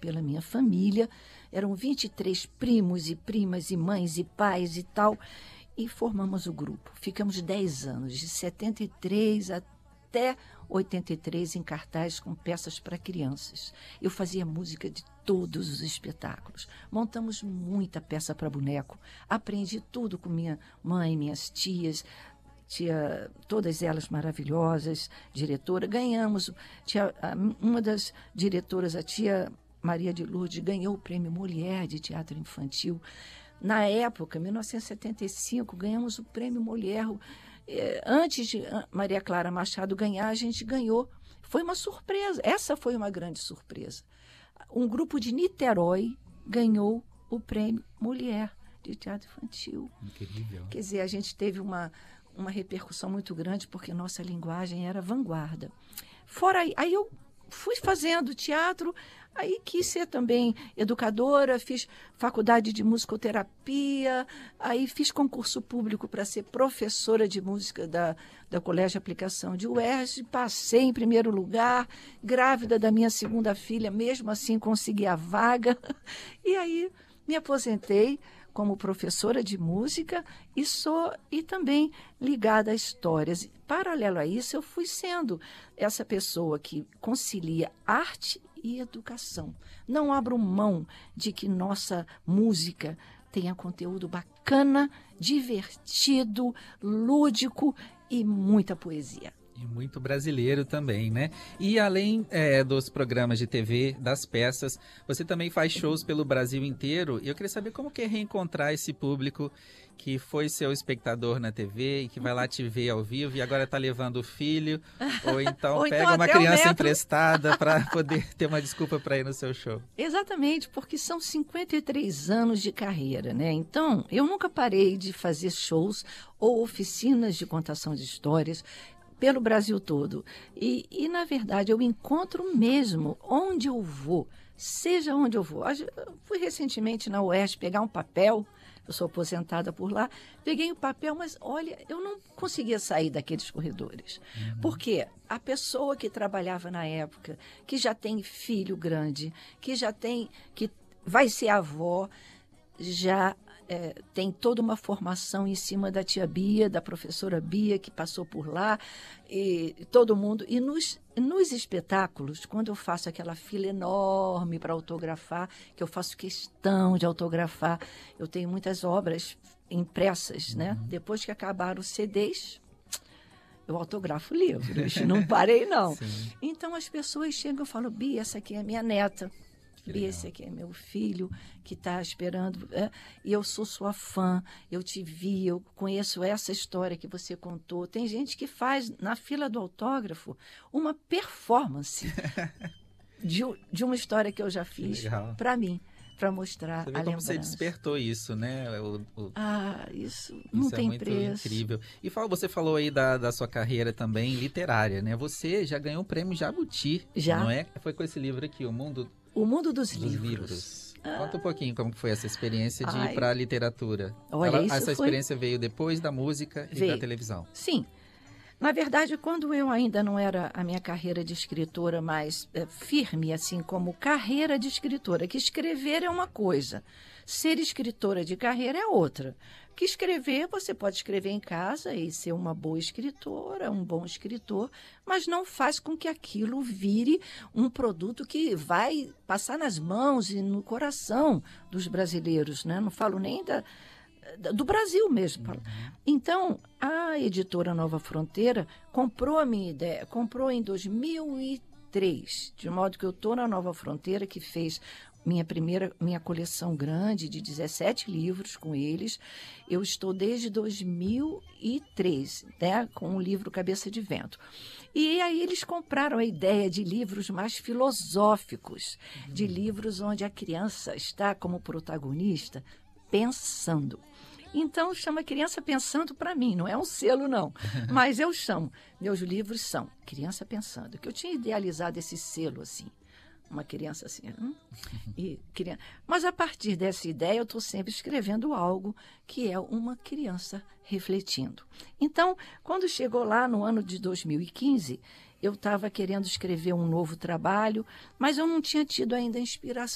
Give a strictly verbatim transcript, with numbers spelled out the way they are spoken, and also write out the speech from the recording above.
pela minha família. Eram vinte e três primos e primas e mães e pais e tal. E formamos o grupo. Ficamos dez anos, de setenta e três até oitenta e três, em cartaz com peças para crianças. Eu fazia música de todos os espetáculos. Montamos muita peça para boneco. Aprendi tudo com minha mãe, minhas tias, tia, todas elas maravilhosas, diretora. Ganhamos, tia, uma das diretoras, a tia Maria de Lourdes, ganhou o prêmio Molière de teatro infantil. Na época, em mil novecentos e setenta e cinco, ganhamos o prêmio Molière. Antes de Maria Clara Machado ganhar, a gente ganhou. Foi uma surpresa. Essa foi uma grande surpresa. Um grupo de Niterói ganhou o prêmio Molière de teatro infantil. Incrível. Quer dizer, a gente teve uma, uma repercussão muito grande porque nossa linguagem era vanguarda. Fora aí, aí eu fui fazendo teatro, aí quis ser também educadora, fiz faculdade de musicoterapia, aí fiz concurso público para ser professora de música da, da Colégio de Aplicação de U E R J, passei em primeiro lugar, grávida da minha segunda filha, mesmo assim consegui a vaga, e aí me aposentei como professora de música e sou e também ligada a histórias. Paralelo a isso, eu fui sendo essa pessoa que concilia arte e educação. Não abro mão de que nossa música tenha conteúdo bacana, divertido, lúdico e muita poesia. E muito brasileiro também, né? E além é, dos programas de T V, das peças, você também faz shows pelo Brasil inteiro. E eu queria saber como que é reencontrar esse público que foi seu espectador na T V e que vai lá te ver ao vivo e agora está levando o filho. Ou então ou pega então uma criança emprestada para poder ter uma desculpa para ir no seu show. Exatamente, porque são cinquenta e três anos de carreira, né? Então, eu nunca parei de fazer shows ou oficinas de contação de histórias pelo Brasil todo. E, e, na verdade, eu encontro mesmo onde eu vou, seja onde eu vou. Eu fui recentemente na U E R J pegar um papel, eu sou aposentada por lá, peguei o papel, mas, olha, eu não conseguia sair daqueles corredores. Uhum. Porque a pessoa que trabalhava na época, que já tem filho grande, que já tem, que vai ser avó, já... É, tem toda uma formação em cima da tia Bia, da professora Bia, que passou por lá, e todo mundo. E nos, nos espetáculos, quando eu faço aquela fila enorme para autografar, que eu faço questão de autografar, eu tenho muitas obras impressas, uhum. né? Depois que acabaram os C Ds, eu autografo livros, não parei não. Sim. Então as pessoas chegam e falam, Bia, essa aqui é minha neta. Esse aqui é meu filho que está esperando, é, e eu sou sua fã, eu te vi, eu conheço essa história que você contou. Tem gente que faz, na fila do autógrafo, uma performance de, de uma história que eu já fiz para mim, para mostrar você vê a como lembrança. Você despertou isso, né? O, o... Ah, isso não isso tem é muito preço. Incrível. E fala, você falou aí da, da sua carreira também literária, né? Você já ganhou o prêmio Jabuti, já. Não é? Foi com esse livro aqui, O Mundo... O Mundo dos, dos Livros. livros. Ah. Conta um pouquinho como foi essa experiência de Ai. ir para a literatura. Olha, Ela, isso essa foi... experiência veio depois da música veio. e da televisão. Sim. Na verdade, quando eu ainda não era a minha carreira de escritora mais é, firme, assim como carreira de escritora, que escrever é uma coisa, ser escritora de carreira é outra. Que escrever, você pode escrever em casa e ser uma boa escritora, um bom escritor, mas não faz com que aquilo vire um produto que vai passar nas mãos e no coração dos brasileiros, né? Não falo nem da... do Brasil mesmo. Uhum. Então, a editora Nova Fronteira comprou a minha ideia, comprou em dois mil e três, de modo que eu estou na Nova Fronteira, que fez minha primeira, minha coleção grande de dezessete livros com eles. Eu estou desde dois mil e três, né, com o livro Cabeça de Vento. E aí eles compraram a ideia de livros mais filosóficos, uhum. de livros onde a criança está como protagonista pensando. Então, chama Criança Pensando para mim, não é um selo, não. Mas eu chamo. Meus livros são Criança Pensando, que eu tinha idealizado esse selo, assim. Uma criança assim. Hum? E criança... Mas, a partir dessa ideia, eu estou sempre escrevendo algo que é uma criança refletindo. Então, quando chegou lá no ano de dois mil e quinze, eu estava querendo escrever um novo trabalho, mas eu não tinha tido ainda a inspiração